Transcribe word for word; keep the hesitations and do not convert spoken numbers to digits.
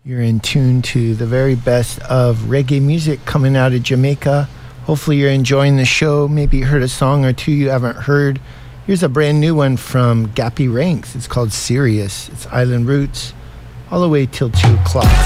You're in tune to the very best of reggae music coming out of Jamaica. Hopefully you're enjoying the show. Maybe you heard a song or two you haven't heard. Here's a brand new one from Gappy Ranks. It's called Serious. It's Island Roots all the way till two o'clock.